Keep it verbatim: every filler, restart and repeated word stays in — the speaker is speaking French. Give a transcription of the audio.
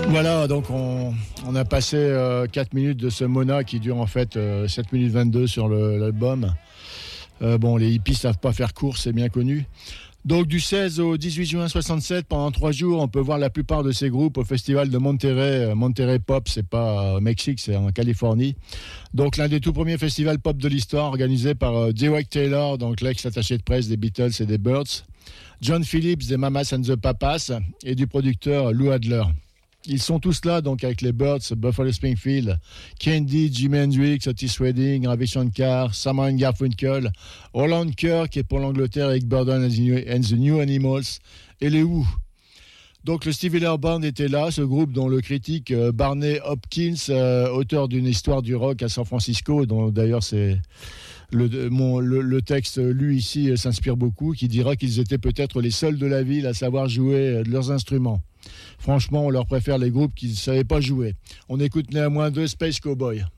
Voilà, donc on, on a passé euh, quatre minutes de ce Mona qui dure en fait euh, sept minutes vingt-deux sur le, l'album. Euh, bon, les hippies savent pas faire court, c'est bien connu. Donc du seize au dix-huit juin soixante-sept, pendant trois jours, on peut voir la plupart de ces groupes au festival de Monterrey. Monterrey Pop, c'est pas au Mexique, c'est en Californie. Donc l'un des tout premiers festivals pop de l'histoire, organisé par euh, Derek Taylor, donc l'ex-attaché de presse des Beatles et des Byrds, John Phillips des Mamas and the Papas et du producteur Lou Adler. Ils sont tous là, donc avec les Byrds, Buffalo Springfield, Candy, Jimi Hendrix, Otis Redding, Ravi Shankar, Simon Garfunkel, Roland Kirk, qui est pour l'Angleterre, Eric Burdon and the New Animals, et les Who. Donc le Stevie Wonder Band était là, ce groupe dont le critique euh, Barney Hopkins, euh, auteur d'une histoire du rock à San Francisco, dont d'ailleurs c'est le, mon, le, le texte lu ici euh, s'inspire beaucoup, qui dira qu'ils étaient peut-être les seuls de la ville à savoir jouer euh, de leurs instruments. Franchement, on leur préfère les groupes qui ne savaient pas jouer. On écoute néanmoins deux Space Cowboys.